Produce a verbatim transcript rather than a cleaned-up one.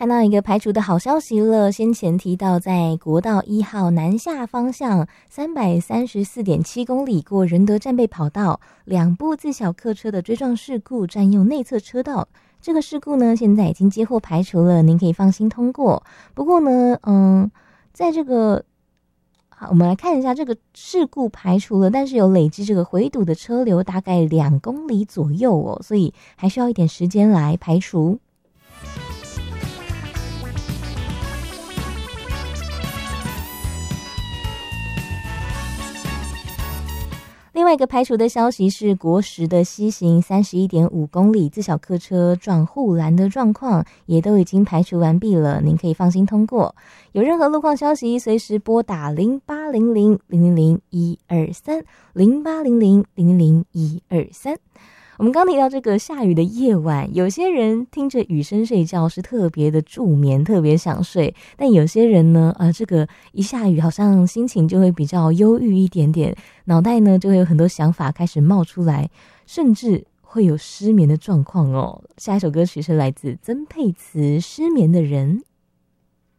看到一个排除的好消息了，先前提到在国道一号南下方向三百三十四点七公里过仁德战备跑道，两部自小客车的追撞事故占用内侧车道。这个事故呢，现在已经接获排除了，您可以放心通过。不过呢，嗯，在这个好，我们来看一下这个事故排除了，但是有累积这个回堵的车流大概两公里左右哦，所以还需要一点时间来排除。另外一个排除的消息是国十的西行 三十一点五公里自小客车撞护栏的状况也都已经排除完毕了，您可以放心通过。有任何路况消息随时拨打零八零零零零零一二三 零八零零零零零一二三。我们刚提到这个下雨的夜晚，有些人听着雨声睡觉是特别的助眠，特别想睡，但有些人呢呃，这个一下雨好像心情就会比较忧郁一点点，脑袋呢就会有很多想法开始冒出来，甚至会有失眠的状况哦。下一首歌曲是来自曾沛慈《失眠的人》。